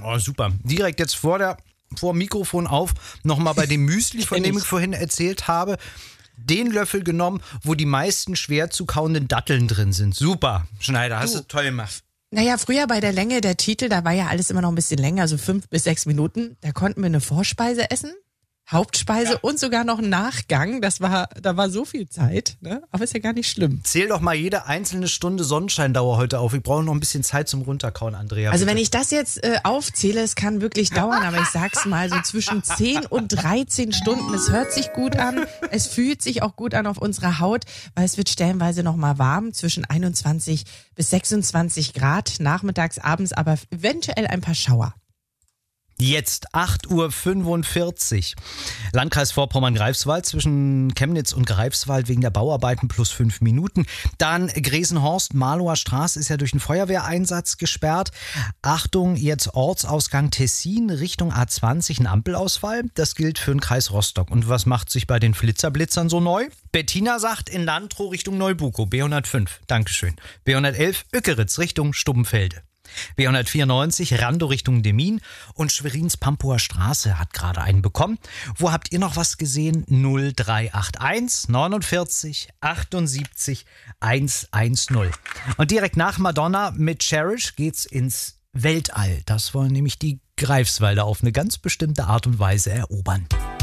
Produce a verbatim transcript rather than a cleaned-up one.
Oh, super. Direkt jetzt vor der vor dem Mikrofon auf, nochmal bei dem Müsli, von dem ich vorhin erzählt habe, den Löffel genommen, wo die meisten schwer zu kauenden Datteln drin sind. Super, Schneider, hast du, du toll gemacht. Naja, früher bei der Länge der Titel, da war ja alles immer noch ein bisschen länger, so fünf bis sechs Minuten. Da konnten wir eine Vorspeise essen, Hauptspeise ja. und sogar noch einen Nachgang. Das war, da war so viel Zeit, ne? Aber ist ja gar nicht schlimm. Zähl doch mal jede einzelne Stunde Sonnenscheindauer heute auf. Ich brauche noch ein bisschen Zeit zum Runterkauen, Andrea. Also bitte. Wenn ich das jetzt äh, aufzähle, es kann wirklich dauern, aber ich sag's mal, so zwischen zehn und dreizehn Stunden. Es hört sich gut an, es fühlt sich auch gut an auf unserer Haut, weil es wird stellenweise noch mal warm, zwischen einundzwanzig bis sechsundzwanzig Grad, nachmittags, abends, aber eventuell ein paar Schauer. Jetzt acht Uhr fünfundvierzig. Landkreis Vorpommern-Greifswald zwischen Chemnitz und Greifswald wegen der Bauarbeiten plus fünf Minuten. Dann Gresenhorst, Marlower Straße ist ja durch einen Feuerwehreinsatz gesperrt. Achtung, jetzt Ortsausgang Tessin Richtung A zwanzig, ein Ampelausfall. Das gilt für den Kreis Rostock. Und was macht sich bei den Flitzerblitzern so neu? Bettina sagt in Landroh Richtung Neubukow, B hundertfünf. Dankeschön. B hundertelf, Ückeritz Richtung Stubbenfelde. B hundertvierundneunzig, Rando Richtung Demmin und Schwerins Pampower Straße hat gerade einen bekommen. Wo habt ihr noch was gesehen? null drei acht eins neunundvierzig achtundsiebzig hundertzehn. Und direkt nach Madonna mit Cherish geht's ins Weltall. Das wollen nämlich die Greifswalder auf eine ganz bestimmte Art und Weise erobern.